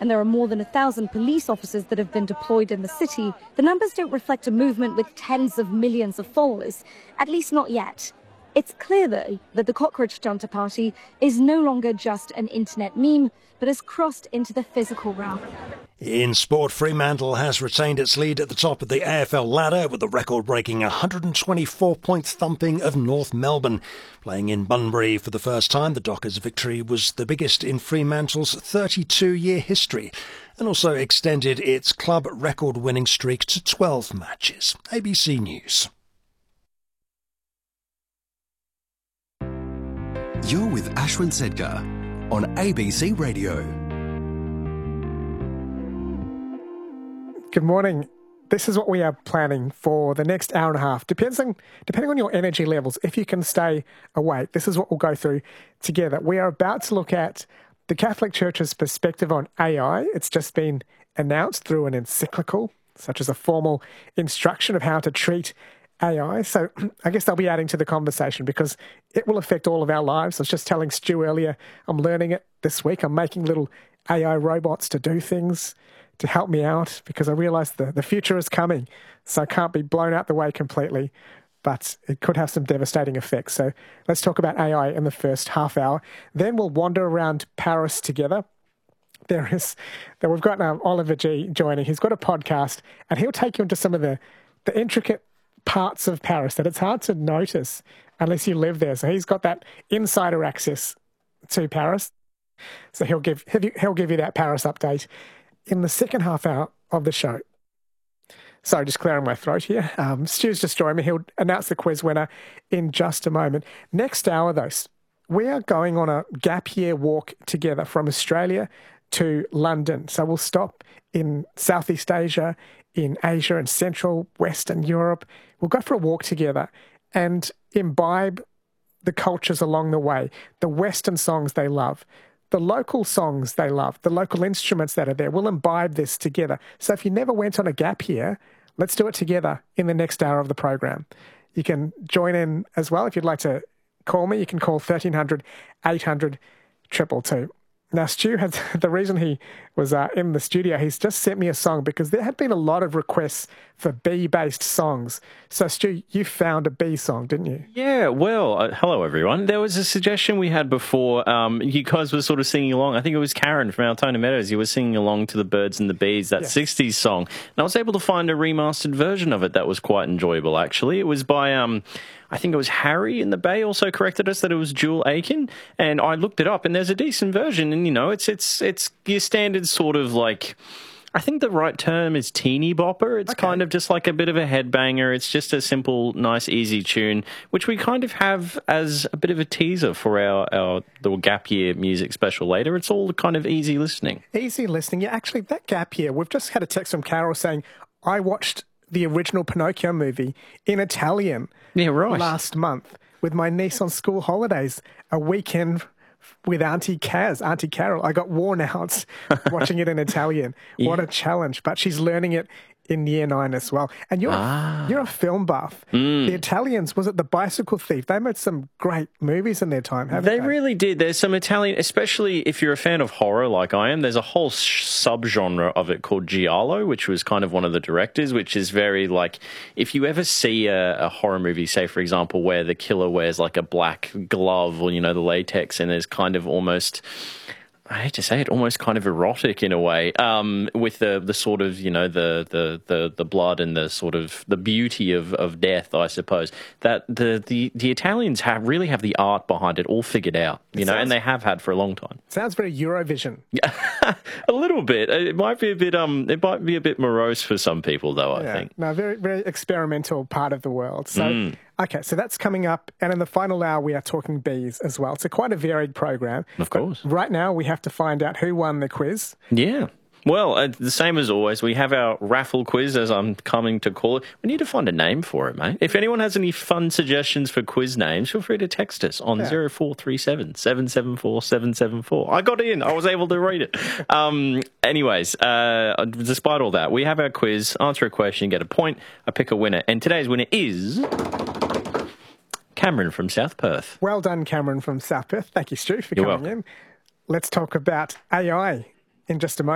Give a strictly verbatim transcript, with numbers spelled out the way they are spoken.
and there are more than a thousand police officers that have been deployed in the city, the numbers don't reflect a movement with tens of millions of followers, at least not yet. It's clear, though, that the Cockroach Junta Party is no longer just an internet meme, but has crossed into the physical realm. In sport, Fremantle has retained its lead at the top of the A F L ladder with a record-breaking one hundred twenty-four points thumping of North Melbourne. Playing in Bunbury for the first time, the Dockers' victory was the biggest in Fremantle's thirty-two-year history and also extended its club record-winning streak to twelve matches. A B C News. You're with Ashwin Sedgar on A B C Radio. Good morning. This is what we are planning for the next hour and a half. Depends on, depending on your energy levels, if you can stay awake, this is what we'll go through together. We are about to look at the Catholic Church's perspective on A I. It's just been announced through an encyclical, such as a formal instruction of how to treat A I. So I guess they'll be adding to the conversation because it will affect all of our lives. I was just telling Stu earlier, I'm learning it this week. I'm making little A I robots to do things, to help me out, because I realise the, the future is coming. So I can't be blown out the way completely, but it could have some devastating effects. So let's talk about A I in the first half hour. Then we'll wander around Paris together. There is, that we've got um, Oliver G joining. He's got a podcast and he'll take you into some of the, the intricate parts of Paris that it's hard to notice unless you live there. So he's got that insider access to Paris. So he'll give he'll give you that Paris update in the second half hour of the show. Sorry, just clearing my throat here. Um, Stu's just joined me. He'll announce the quiz winner in just a moment. Next hour, though, we are going on a gap year walk together from Australia to London. So we'll stop in Southeast Asia, in Asia and Central, Western Europe. We'll go for a walk together and imbibe the cultures along the way, the Western songs they love, the local songs they love, the local instruments that are there. We'll imbibe this together. So if you never went on a gap year, let's do it together in the next hour of the program. You can join in as well. If you'd like to call me, you can call thirteen hundred, eight hundred, two two two. Now, Stu, has, the reason he was uh, in the studio, he's just sent me a song because there had been a lot of requests for bee-based songs. So, Stu, you found a bee song, didn't you? Yeah, well, uh, hello, everyone. There was a suggestion we had before. Um, you guys were sort of singing along. I think it was Karen from Altona Meadows. You were singing along to the Birds and the Bees, that yes. sixties song. And I was able to find a remastered version of it that was quite enjoyable, actually. It was by... Um, I think it was Harry in the Bay also corrected us that it was Jewel Aiken, and I looked it up, and there's a decent version, and, you know, it's it's it's your standard sort of, like, I think the right term is teeny bopper. It's okay. Kind of just like a bit of a headbanger. It's just a simple, nice, easy tune, which we kind of have as a bit of a teaser for our, our little gap year music special later. It's all kind of easy listening. Easy listening. Yeah, actually, that gap year, we've just had a text from Carol saying, I watched the original Pinocchio movie in Italian yeah, right. last month with my niece on school holidays, a weekend with Auntie Kaz, Auntie Carol. I got worn out watching it in Italian. Yeah. What a challenge. But she's learning it in year nine as well. And you're, ah. you're a film buff. Mm. The Italians, was it The Bicycle Thief? They made some great movies in their time, haven't they? They really did. There's some Italian, especially if you're a fan of horror like I am, there's a whole subgenre of it called Giallo, which was kind of one of the directors, which is very like, if you ever see a, a horror movie, say, for example, where the killer wears like a black glove or, you know, the latex, and there's kind of almost... I hate to say it, almost kind of erotic in a way, um, with the the sort of, you know, the the the, the blood and the sort of the beauty of, of death, I suppose. That the, the, the Italians have really have the art behind it all figured out, you it know, sounds, and they have had for a long time. Sounds very Eurovision. Yeah, a little bit. It might be a bit um, it might be a bit morose for some people, though. I yeah. think. No, very very experimental part of the world. So. Mm. Okay, so that's coming up, and in the final hour we are talking bees as well. So quite a varied program. Of course. But right now we have to find out who won the quiz. Yeah. Well, uh, the same as always, we have our raffle quiz, as I'm coming to call it. We need to find a name for it, mate. If anyone has any fun suggestions for quiz names, feel free to text us on zero four three seven, seven seven four, seven seven four. I got in. I was able to read it. Um, anyways, uh, despite all that, we have our quiz. Answer a question, get a point. I pick a winner. And today's winner is... Cameron from South Perth. Well done, Cameron from South Perth. Thank you, Stu, for You're coming welcome. in. Let's talk about A I in just a moment.